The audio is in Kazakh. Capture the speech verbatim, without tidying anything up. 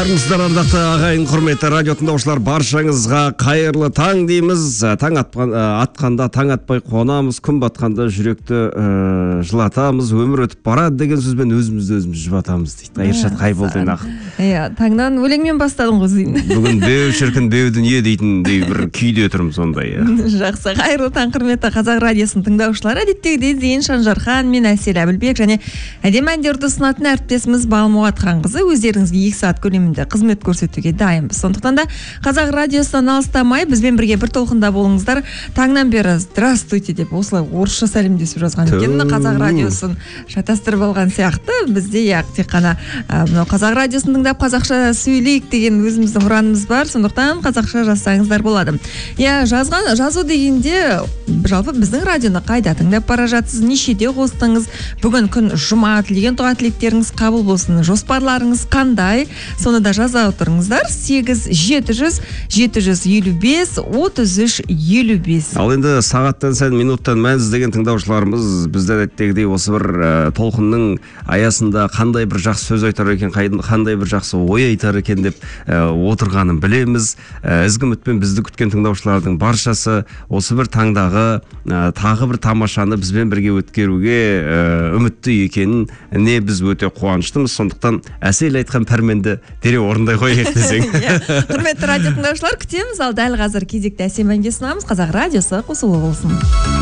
Армысыздар ардақты ағайын, құрметті радио тыңдаушылар, баршаңызға қайырлы таң дейміз. Таң атқан, атқанда таң атпай қонамыз, күн батқанда жүректі ә, жылатамыз, өмір өтіп барады деген сөзбен өзімізді өзіміз жұбатамыз дейді. Ершат Қайболдин ақын. Иә, таңнан өлеңмен бастадың ғой зейін. Бүгін беу шіркін беу дүние дейтін бір күйде тұрмыз сондай. Жақсы, қайырлы таң құрметті Қазақ радиосын тыңдаушылар. Әдеттегідей Зейін Шанжархан мен Әсел Әбілбек және әдемі әндерді ұсынатын әріптесіміз Балмуат Ханқызы өздеріңізге екі сағат көлемінде қызмет көрсетуге дайынбыз. Сондықтан да Қазақ радиосынан алыстамай бізбен бірге бір толқында болыңыздар. Таңнан бері здравствуйте деп осылай орысша сәлемдесіп жазған екен. Қазақ радиосын шатастырып алған сияқты. Бізде яқ тек қана мынау Қазақ радиосын тыңдап қазақша сөйлейік деген өзіміздің ұранымыз бар. Сондықтан қазақша жазсаңыздар болады. Иә, жазған жазу дегенде жалпы біздің радионы қайда тыңдап бара жатсыз, нешеде қостыңыз, бүгін күн жұма, тілеген дұға тілектеріңіз қабыл болсын, жоспарларыңыз қандай, соны да жаза отырыңыздар. Сегіз жеті жүз жеті жүз елу бес отыз үш елу бес. Ал енді сағаттан сайын минуттан мәніз деген тыңдаушыларымыз бізде әдеттегідей осы бір ә, толқынның аясында қандай бір жақсы сөз айтар екен, қандай бір жақсы ой айтар екен деп ә, отырғанын білеміз. Ә, ізгі үмітпен бізді күткен тыңдаушылардың баршасы осы бір таңдағы ә, тағы бір тамашаны бізбен бірге өткеруге ә, үмітті екенін не біз өте қуаныштымыз. Сондықтан Әсел айтқан пәрменді дереу орындай қояйық десең. Құрметті радио тыңдаушылар, күтеміз. Ал дәл қазір кезекті әсем әнге ұсынамыз. Қазақ радиосы қосулы болсын.